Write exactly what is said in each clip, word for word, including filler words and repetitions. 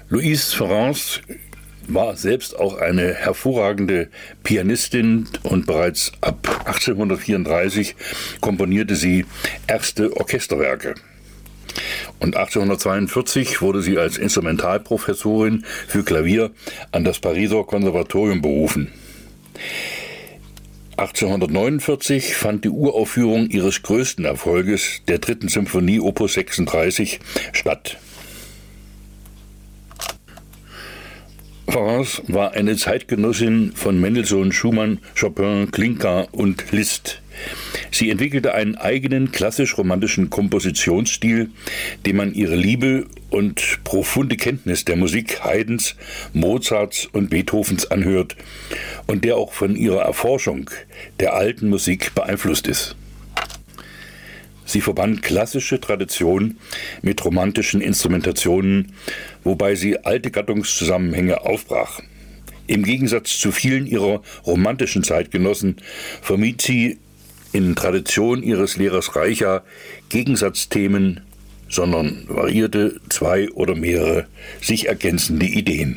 Louise Farrance war selbst auch eine hervorragende Pianistin und bereits ab achtzehnhundertvierunddreißig komponierte sie erste Orchesterwerke. Und achtzehnhundertzweiundvierzig wurde sie als Instrumentalprofessorin für Klavier an das Pariser Konservatorium berufen. achtzehnhundertneunundvierzig fand die Uraufführung ihres größten Erfolges, der dritten Symphonie Opus sechsunddreißig, statt. Farrance war eine Zeitgenossin von Mendelssohn, Schumann, Chopin, Glinka und Liszt. Sie entwickelte einen eigenen klassisch-romantischen Kompositionsstil, dem man ihre Liebe und profunde Kenntnis der Musik Haydns, Mozarts und Beethovens anhört und der auch von ihrer Erforschung der alten Musik beeinflusst ist. Sie verband klassische Tradition mit romantischen Instrumentationen, wobei sie alte Gattungszusammenhänge aufbrach. Im Gegensatz zu vielen ihrer romantischen Zeitgenossen vermied sie in Tradition ihres Lehrers Reicha Gegensatzthemen, sondern variierte zwei oder mehrere sich ergänzende Ideen.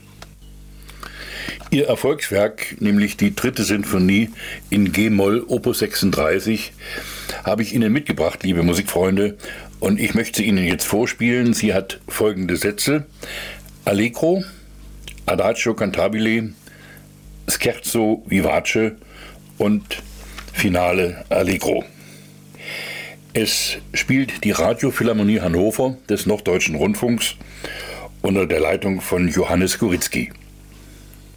Ihr Erfolgswerk, nämlich die dritte Sinfonie in G-Moll Opus sechsunddreißig, habe ich Ihnen mitgebracht, liebe Musikfreunde, und ich möchte sie Ihnen jetzt vorspielen. Sie hat folgende Sätze: Allegro, Adagio cantabile, Scherzo vivace und Finale Allegro. Es spielt die Radiophilharmonie Hannover des Norddeutschen Rundfunks unter der Leitung von Johannes Guritzky.